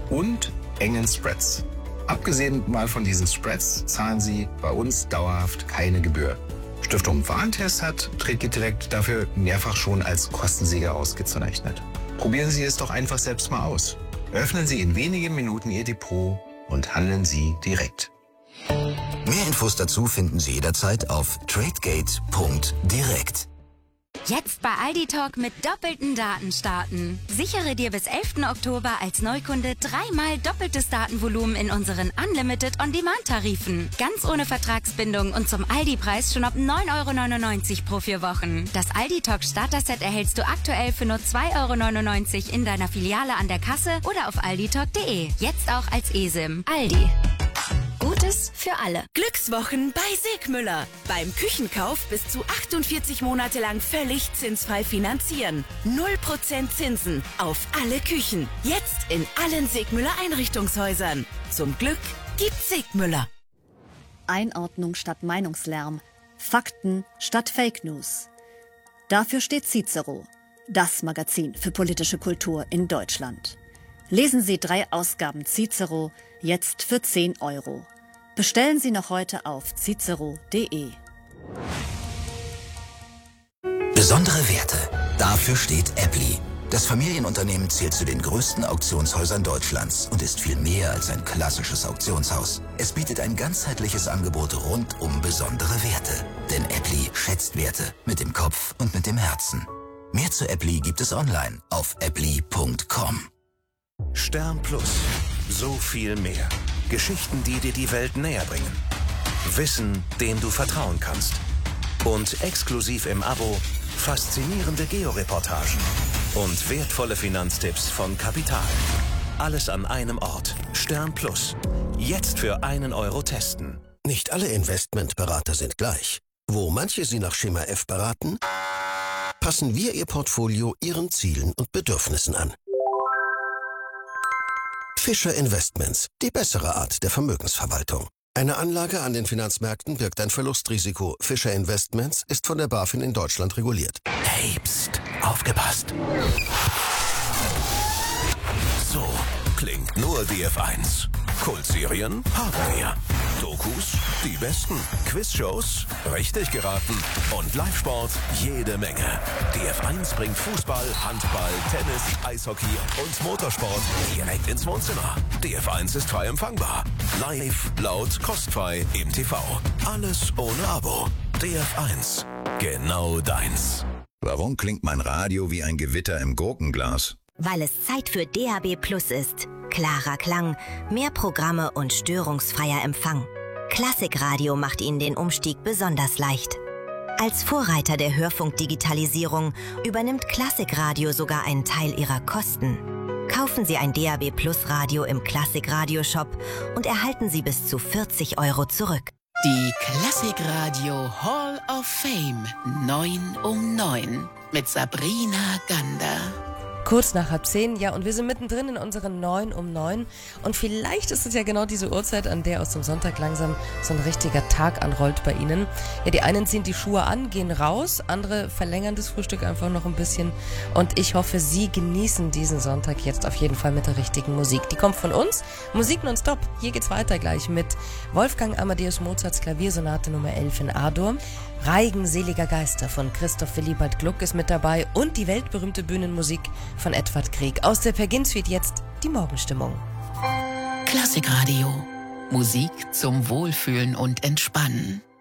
und engen Spreads. Abgesehen mal von diesen Spreads zahlen Sie bei uns dauerhaft keine Gebühr. Stiftung Warentest hat Tradegate Direct dafür mehrfach schon als Kostensieger ausgezeichnet. Probieren Sie es doch einfach selbst mal aus. Öffnen Sie in wenigen Minuten Ihr Depot und handeln Sie direkt. Mehr Infos dazu finden Sie jederzeit auf tradegate.direkt. Jetzt bei Aldi Talk mit doppelten Daten starten. Sichere dir bis 11. Oktober als Neukunde 3-mal doppeltes Datenvolumen in unseren Unlimited On-Demand-Tarifen. Ganz ohne Vertragsbindung und zum Aldi-Preis schon ab 9,99 € pro 4 Wochen. Das Aldi Talk Starter-Set erhältst du aktuell für nur 2,99 € in deiner Filiale an der Kasse oder auf alditalk.de. Jetzt auch als eSIM. Aldi. Gutes für alle. Glückswochen bei Segmüller. Beim Küchenkauf bis zu 48 Monate lang völlig zinsfrei finanzieren. 0% Zinsen auf alle Küchen. Jetzt in allen Segmüller Einrichtungshäusern. Zum Glück gibt's Segmüller. Einordnung statt Meinungslärm. Fakten statt Fake News. Dafür steht Cicero, das Magazin für politische Kultur in Deutschland. Lesen Sie 3 Ausgaben Cicero jetzt für 10 €. Bestellen Sie noch heute auf cicero.de. Besondere Werte. Dafür steht Appli. Das Familienunternehmen zählt zu den größten Auktionshäusern Deutschlands und ist viel mehr als ein klassisches Auktionshaus. Es bietet ein ganzheitliches Angebot rund um besondere Werte. Denn Appli schätzt Werte mit dem Kopf und mit dem Herzen. Mehr zu Appli gibt es online auf appli.com. Stern Plus. So viel mehr. Geschichten, die dir die Welt näher bringen. Wissen, dem du vertrauen kannst. Und exklusiv im Abo faszinierende Georeportagen und wertvolle Finanztipps von Kapital. Alles an einem Ort. Stern Plus. Jetzt für 1 € testen. Nicht alle Investmentberater sind gleich. Wo manche Sie nach Schema F beraten, passen wir Ihr Portfolio Ihren Zielen und Bedürfnissen an. Fischer Investments, die bessere Art der Vermögensverwaltung. Eine Anlage an den Finanzmärkten birgt ein Verlustrisiko. Fischer Investments ist von der BaFin in Deutschland reguliert. Hey, pst, aufgepasst. So klingt nur DF1. Kultserien haben wir. Dokus, die besten. Quizshows, richtig geraten. Und Live-Sport, jede Menge. DF1 bringt Fußball, Handball, Tennis, Eishockey und Motorsport direkt ins Wohnzimmer. DF1 ist frei empfangbar. Live, laut, kostenfrei im TV. Alles ohne Abo. DF1, genau deins. Warum klingt mein Radio wie ein Gewitter im Gurkenglas? Weil es Zeit für DAB Plus ist. Klarer Klang, mehr Programme und störungsfreier Empfang. Klassikradio macht Ihnen den Umstieg besonders leicht. Als Vorreiter der Hörfunkdigitalisierung übernimmt Klassikradio sogar einen Teil Ihrer Kosten. Kaufen Sie ein DAB Plus Radio im Klassikradio-Shop und erhalten Sie bis zu 40 € zurück. Die Klassikradio Hall of Fame 9 um 9 mit Sabrina Gander. Kurz nach 9:30, ja, und wir sind mittendrin in unseren 9 um 9. Und vielleicht ist es ja genau diese Uhrzeit, an der aus dem Sonntag langsam so ein richtiger Tag anrollt bei Ihnen. Ja, die einen ziehen die Schuhe an, gehen raus, andere verlängern das Frühstück einfach noch ein bisschen. Und ich hoffe, Sie genießen diesen Sonntag jetzt auf jeden Fall mit der richtigen Musik. Die kommt von uns, Musik nonstop. Hier geht's weiter gleich mit Wolfgang Amadeus Mozarts Klaviersonate Nummer 11 in A-Dur. Reigen seliger Geister von Christoph Willibald Gluck ist mit dabei und die weltberühmte Bühnenmusik von Edvard Grieg. Aus der Pergin Suite jetzt die Morgenstimmung. Klassikradio. Musik zum Wohlfühlen und Entspannen.